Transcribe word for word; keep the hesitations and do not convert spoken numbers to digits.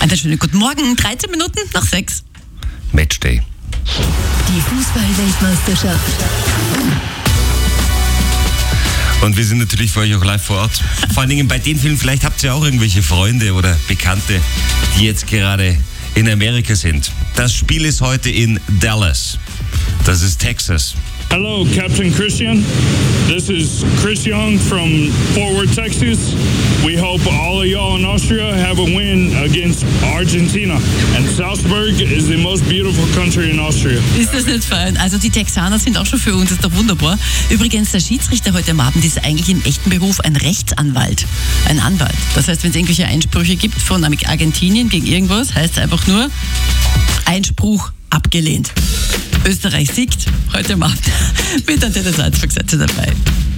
Einen schönen guten Morgen, dreizehn Minuten nach sechs. Matchday. Die Fußball-Weltmeisterschaft. Und wir sind natürlich für euch auch live vor Ort. Vor allen Dingen bei den Filmen, vielleicht habt ihr auch irgendwelche Freunde oder Bekannte, die jetzt gerade in Amerika sind. Das Spiel ist heute in Dallas. Das ist Texas. Hello, Captain Christian. This is Chris Young from Fort Worth, Texas. We hope all of y'all in Austria have a win against Argentina. And Salzburg is the most beautiful country in Austria. Ist das nicht fein? Also die Texaner sind auch schon für uns, das ist doch wunderbar. Übrigens, der Schiedsrichter heute am Abend ist eigentlich im echten Beruf ein Rechtsanwalt. Ein Anwalt. Das heißt, wenn es irgendwelche Einsprüche gibt von Argentinien gegen irgendwas, heißt es einfach nur Einspruch abgelehnt. Österreich siegt heute Abend mit Antenne eins für Gesetze dabei.